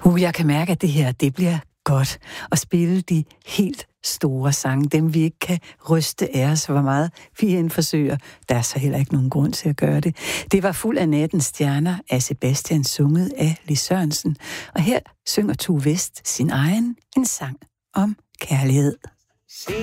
Jeg kan mærke, at det her, det bliver godt. At spille de helt store sange, dem vi ikke kan ryste af os, hvor meget vi end forsøger. Der er så heller ikke nogen grund til at gøre det. Det var Fuld af nattens stjerner af Sebastian, sunget af Lis Sørensen. Og her synger Tue West sin egen en sang om kærlighed.